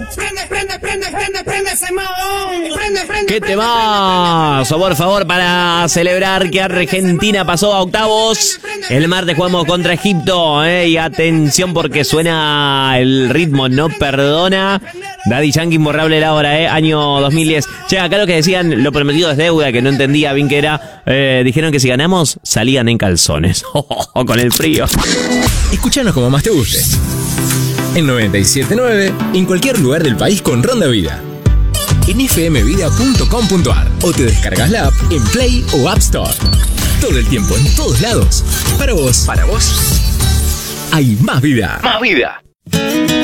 Prende ese mahón. ¡Qué temazo, por favor, para celebrar que Argentina pasó a octavos! El martes jugamos contra Egipto, y atención porque suena el ritmo, no perdona. Daddy Yankee, Imborrable la hora, año 2010. Che, acá lo que decían, lo prometido es deuda, que no entendía bien qué era. Dijeron que si ganamos, salían en calzones. Con el frío. Escúchanos como más te guste. En 97.9, en cualquier lugar del país con Ronda Vida. En fmvida.com.ar o te descargas la app en Play o App Store. Todo el tiempo, en todos lados. Para vos. Hay más vida. Más vida.